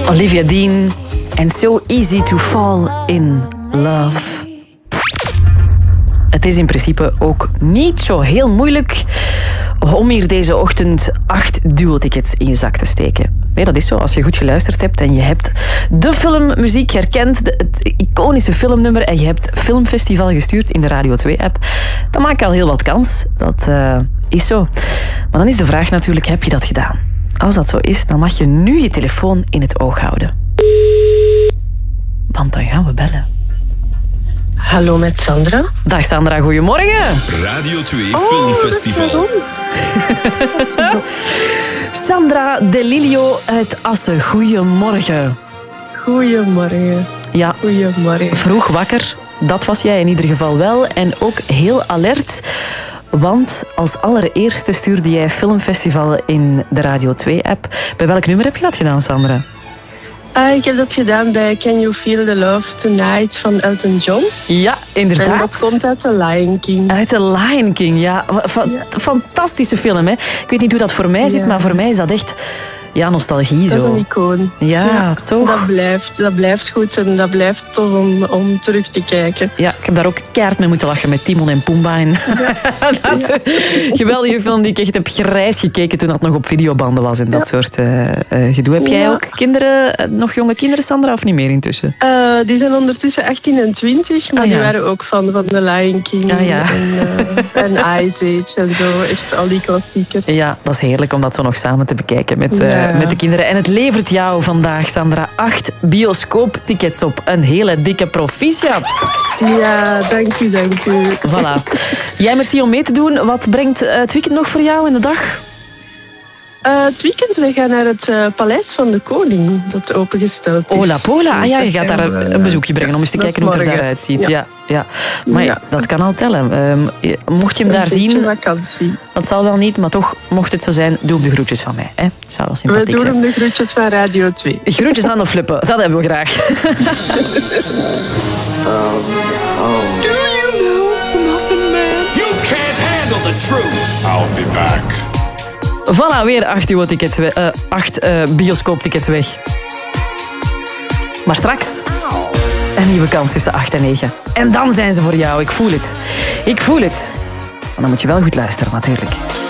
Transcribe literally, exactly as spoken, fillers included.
Olivia Dean en So Easy to Fall in Love. Het is in principe ook niet zo heel moeilijk om hier deze ochtend acht duo-tickets in je zak te steken. Nee, dat is zo. Als je goed geluisterd hebt en je hebt de filmmuziek herkend, de, het iconische filmnummer, en je hebt Filmfestival gestuurd in de Radio twee-app, dan maak je al heel wat kans. Dat uh, is zo. Maar dan is de vraag natuurlijk, heb je dat gedaan? Als dat zo is, dan mag je nu je telefoon in het oog houden. Want dan gaan we bellen. Hallo, met Sandra. Dag Sandra, goedemorgen. Radio twee oh, Filmfestival. Sandra De Lilio uit Assen, goedemorgen. Goedemorgen. Ja, goedemorgen. Vroeg wakker, dat was jij in ieder geval wel. En ook heel alert, want als allereerste stuurde jij Filmfestival in de Radio twee-app. Bij welk nummer heb je dat gedaan, Sandra? Uh, ik heb dat gedaan bij Can You Feel the Love Tonight van Elton John. Ja, inderdaad. En dat komt uit The Lion King. Uit The Lion King, ja. Fa- ja. Fantastische film, hè. Ik weet niet hoe dat voor mij zit, ja. maar voor mij is dat echt... Ja, nostalgie zo. Dat is een icoon. Ja, ja, toch? Dat blijft, dat blijft goed en dat blijft tof om, om terug te kijken. Ja, ik heb daar ook keihard mee moeten lachen met Timon en Pumbaa. En ja. dat is een geweldige film die ik echt heb grijs gekeken toen dat nog op videobanden was en dat ja. soort uh, uh, gedoe. Heb jij ja. ook kinderen, nog jonge kinderen, Sandra, of niet meer intussen? Uh, die zijn ondertussen achttien en twintig, maar ah, ja. die waren ook fan van The Lion King ah, ja. en, uh, en Ice Age en zo. Echt al die klassiekers. Ja, dat is heerlijk om dat zo nog samen te bekijken met... Uh, Ja. met de kinderen. En het levert jou vandaag, Sandra, acht bioscooptickets op. Een hele dikke proficiat. Ja, dank u, dank u. Voilà. Jij merci om mee te doen. Wat brengt het weekend nog voor jou in de dag? Uh, het weekend, we gaan naar het uh, Paleis van de Koning, dat opengesteld is. Ola Pola, ah ja, je gaat daar een bezoekje brengen om eens te kijken hoe het er daaruit ziet. Ja. Ja, ja. Maar ja, dat kan al tellen. Um, mocht je hem daar zien, vakantie. Dat zal wel niet, maar toch, mocht het zo zijn, doe ook de groetjes van mij. Hè? Zou wel sympathiek zijn. We doen hem de groetjes van Radio twee. Groetjes aan de flippen, dat hebben we graag. Do you know the Muffin Man? You can't handle the truth. I'll be back. Voilà, weer acht, tickets we- uh, acht uh, bioscooptickets weg. Maar straks een nieuwe kans tussen acht en negen. En dan zijn ze voor jou, ik voel het. Ik voel het. Maar dan moet je wel goed luisteren, natuurlijk.